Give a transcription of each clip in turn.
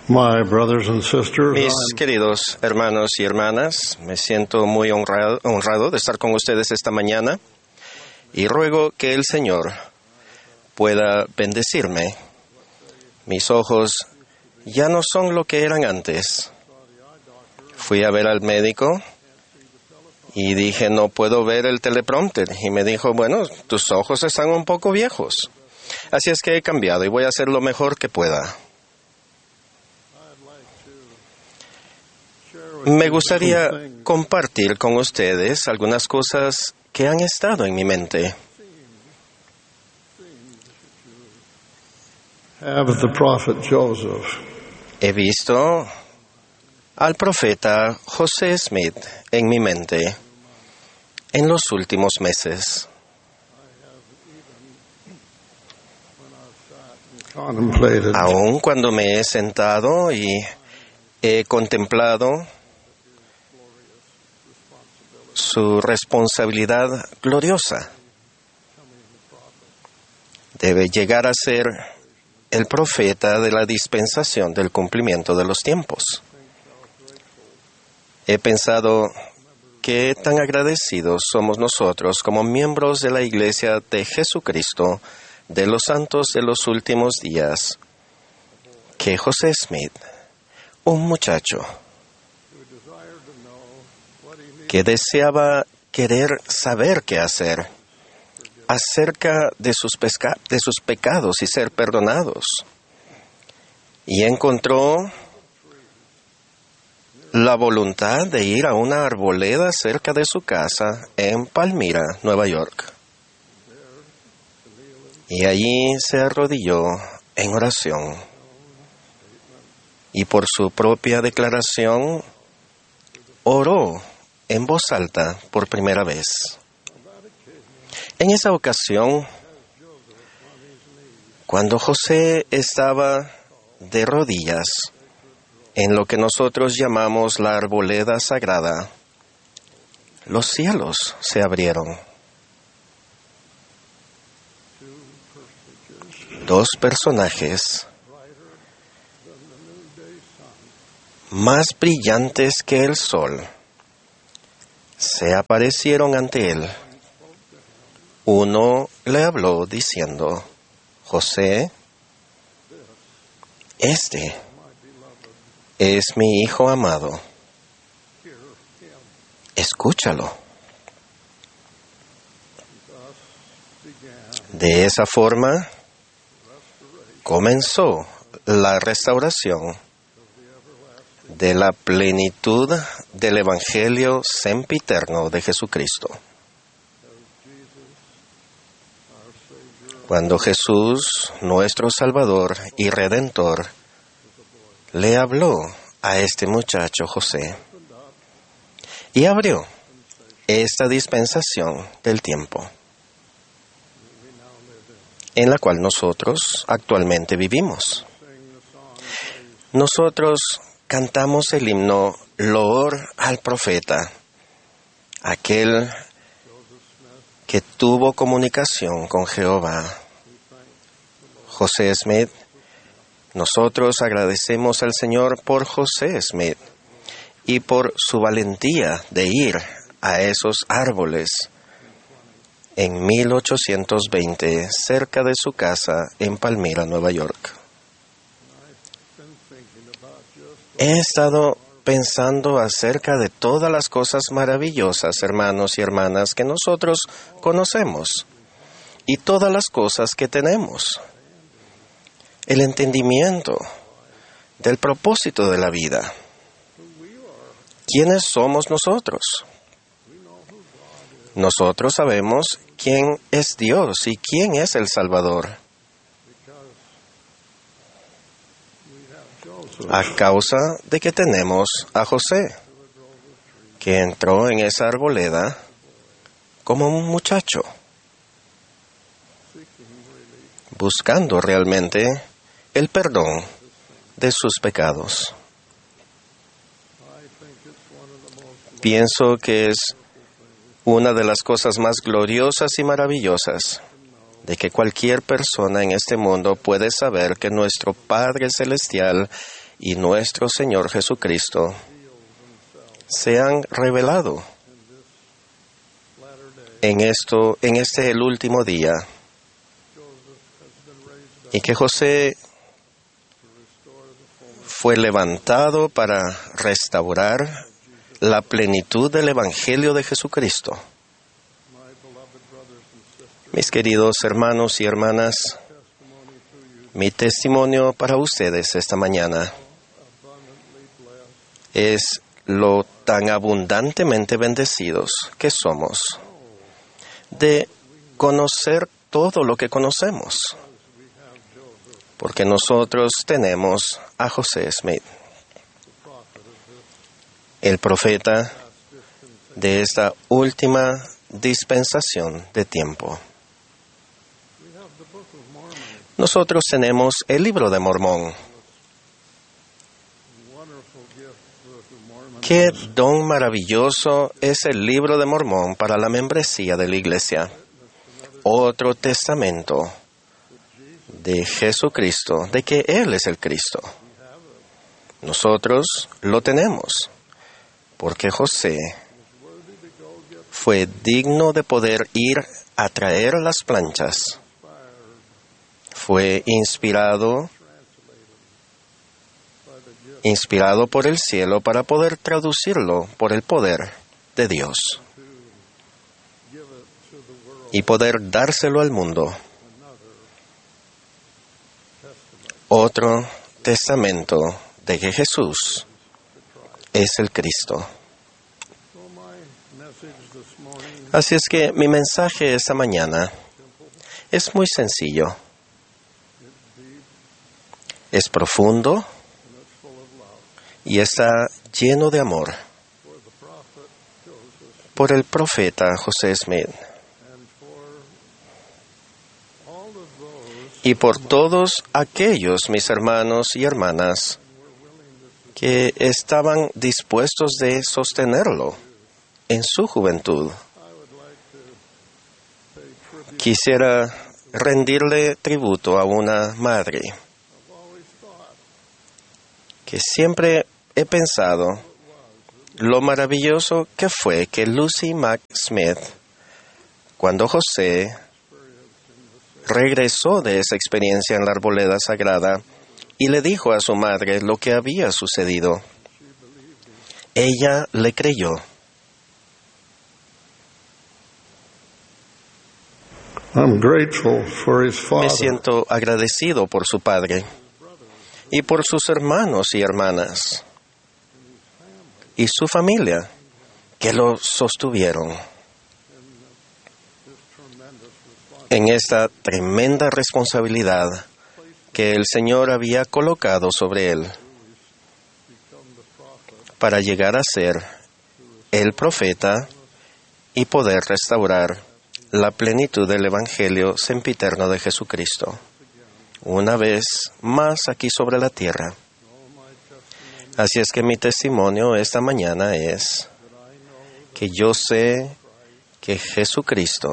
My brothers and sisters, Mis queridos hermanos y hermanas, me siento muy honrado de estar con ustedes esta mañana y ruego que el Señor pueda bendecirme. Mis ojos ya no son lo que eran antes. Fui a ver al médico y dije, no puedo ver el teleprompter. Y me dijo, bueno, tus ojos están un poco viejos. Así es que he cambiado y voy a hacer lo mejor que pueda. Me gustaría compartir con ustedes algunas cosas que han estado en mi mente. He visto al profeta José Smith en mi mente en los últimos meses. Aun cuando me he sentado y he contemplado su responsabilidad gloriosa, debe llegar a ser el profeta de la dispensación del cumplimiento de los tiempos. He pensado qué tan agradecidos somos nosotros como miembros de la Iglesia de Jesucristo de los Santos de los Últimos Días, que José Smith, un muchacho que deseaba querer saber qué hacer acerca de sus pecados y ser perdonados, y encontró la voluntad de ir a una arboleda cerca de su casa en Palmyra, Nueva York. Y allí se arrodilló en oración. Y por su propia declaración, oró en voz alta por primera vez. En esa ocasión, cuando José estaba de rodillas en lo que nosotros llamamos la arboleda sagrada, los cielos se abrieron. Dos personajes más brillantes que el sol se aparecieron ante él. Uno le habló diciendo, José, este es mi hijo amado. Escúchalo. De esa forma comenzó la restauración de la plenitud del Evangelio sempiterno de Jesucristo. Cuando Jesús, nuestro Salvador y Redentor, le habló a este muchacho José y abrió esta dispensación del tiempo en la cual nosotros actualmente vivimos. Nosotros cantamos el himno Loor al profeta, aquel que tuvo comunicación con Jehová. José Smith, nosotros agradecemos al Señor por José Smith y por su valentía de ir a esos árboles en 1820, cerca de su casa en Palmyra, Nueva York. He estado pensando acerca de todas las cosas maravillosas, hermanos y hermanas, que nosotros conocemos y todas las cosas que tenemos. El entendimiento del propósito de la vida. ¿Quiénes somos nosotros? Nosotros sabemos quién es Dios y quién es el Salvador. A causa de que tenemos a José, que entró en esa arboleda como un muchacho, buscando realmente el perdón de sus pecados. Pienso que es una de las cosas más gloriosas y maravillosas de que cualquier persona en este mundo puede saber que nuestro Padre Celestial y nuestro Señor Jesucristo se han revelado en este el último día, y que José fue levantado para restaurar la plenitud del Evangelio de Jesucristo. Mis queridos hermanos y hermanas, mi testimonio para ustedes esta mañana es lo tan abundantemente bendecidos que somos de conocer todo lo que conocemos, porque nosotros tenemos a José Smith, el profeta de esta última dispensación de tiempo. Nosotros tenemos el libro de Mormón. Qué don maravilloso es el libro de Mormón para la membresía de la Iglesia. Otro testamento de Jesucristo, de que Él es el Cristo. Nosotros lo tenemos, porque José fue digno de poder ir a traer las planchas. Fue inspirado por el cielo para poder traducirlo por el poder de Dios y poder dárselo al mundo. Otro testamento de que Jesús es el Cristo. Así es que mi mensaje esta mañana es muy sencillo. Es profundo y está lleno de amor por el profeta José Smith y por todos aquellos mis hermanos y hermanas que estaban dispuestos de sostenerlo en su juventud. Quisiera rendirle tributo a una madre que siempre he pensado lo maravilloso que fue que Lucy Mack Smith, cuando José regresó de esa experiencia en la arboleda sagrada y le dijo a su madre lo que había sucedido, ella le creyó. I'm grateful for his Me father siento agradecido por su padre y por sus hermanos y hermanas y su familia que lo sostuvieron en esta tremenda responsabilidad que el Señor había colocado sobre él para llegar a ser el profeta y poder restaurar la plenitud del Evangelio sempiterno de Jesucristo, una vez más aquí sobre la tierra. Así es que mi testimonio esta mañana es que yo sé que Jesucristo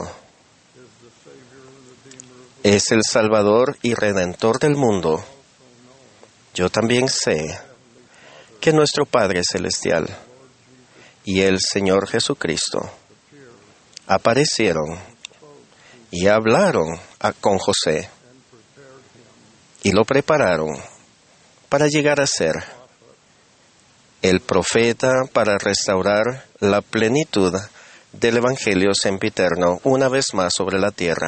es el Salvador y Redentor del mundo. Yo también sé que nuestro Padre Celestial y el Señor Jesucristo aparecieron y hablaron con José y lo prepararon para llegar a ser el profeta para restaurar la plenitud del Evangelio sempiterno una vez más sobre la tierra.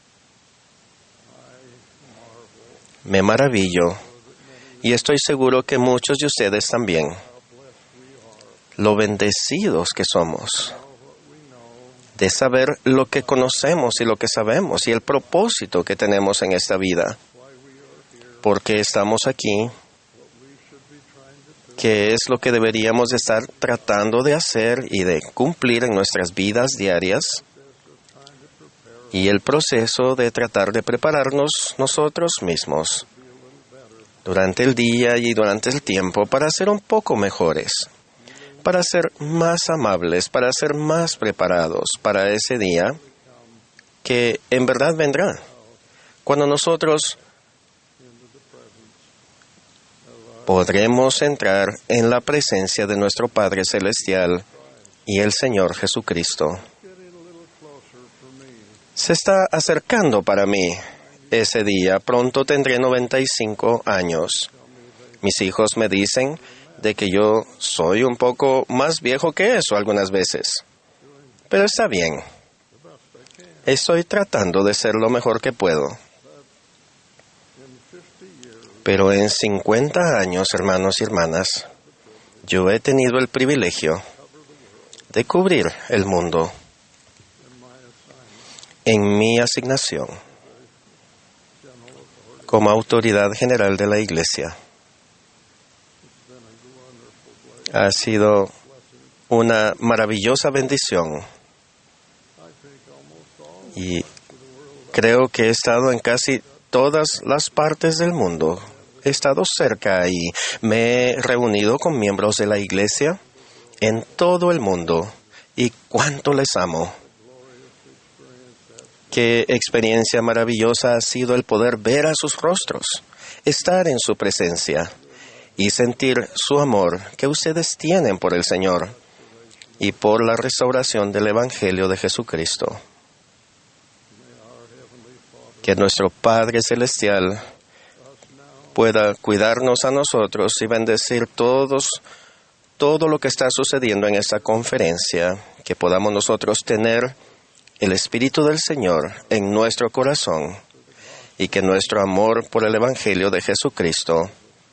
Me maravillo y estoy seguro que muchos de ustedes también, lo bendecidos que somos de saber lo que conocemos y lo que sabemos y el propósito que tenemos en esta vida. Porque estamos aquí, qué es lo que deberíamos de estar tratando de hacer y de cumplir en nuestras vidas diarias, y el proceso de tratar de prepararnos nosotros mismos durante el día y durante el tiempo para ser un poco mejores, para ser más amables, para ser más preparados para ese día que en verdad vendrá, cuando nosotros podremos entrar en la presencia de nuestro Padre Celestial y el Señor Jesucristo. Se está acercando para mí ese día. Pronto tendré 95 años. Mis hijos me dicen de que yo soy un poco más viejo que eso algunas veces. Pero está bien. Estoy tratando de ser lo mejor que puedo. Pero en 50 años, hermanos y hermanas, yo he tenido el privilegio de cubrir el mundo en mi asignación como autoridad general de la Iglesia. Ha sido una maravillosa bendición y creo que he estado en casi todas las partes del mundo. He estado cerca y me he reunido con miembros de la Iglesia en todo el mundo y cuánto les amo. Qué experiencia maravillosa ha sido el poder ver a sus rostros, estar en su presencia y sentir su amor que ustedes tienen por el Señor y por la restauración del Evangelio de Jesucristo. Que nuestro Padre Celestial pueda cuidarnos a nosotros y bendecir todo lo que está sucediendo en esta conferencia, que podamos nosotros tener el Espíritu del Señor en nuestro corazón y que nuestro amor por el Evangelio de Jesucristo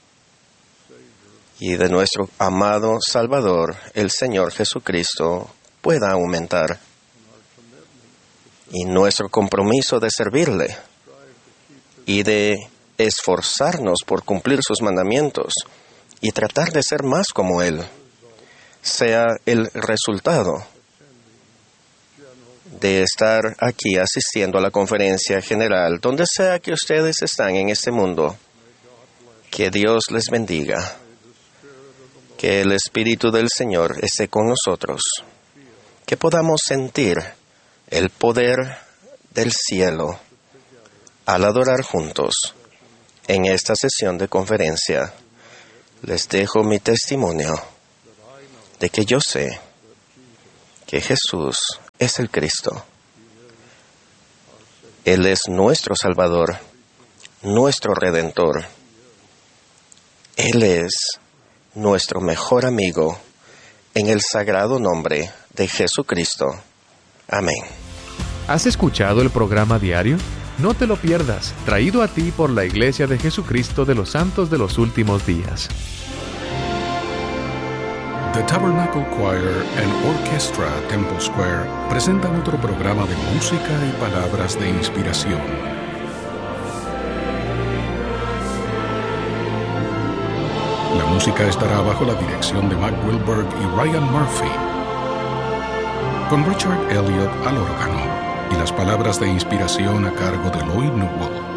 y de nuestro amado Salvador, el Señor Jesucristo, pueda aumentar. Y nuestro compromiso de servirle y de esforzarnos por cumplir sus mandamientos y tratar de ser más como Él, sea el resultado de estar aquí asistiendo a la conferencia general, donde sea que ustedes están en este mundo. Que Dios les bendiga. Que el Espíritu del Señor esté con nosotros. Que podamos sentir el poder del cielo al adorar juntos en esta sesión de conferencia. Les dejo mi testimonio de que yo sé que Jesús es el Cristo. Él es nuestro Salvador, nuestro Redentor. Él es nuestro mejor amigo en el sagrado nombre de Jesucristo. Amén. ¿Has escuchado el programa diario? No te lo pierdas, traído a ti por la Iglesia de Jesucristo de los Santos de los Últimos Días. The Tabernacle Choir and Orchestra Temple Square presentan otro programa de música y palabras de inspiración. La música estará bajo la dirección de Mac Wilberg y Ryan Murphy, con Richard Elliott al órgano y las palabras de inspiración a cargo de Lloyd Newell.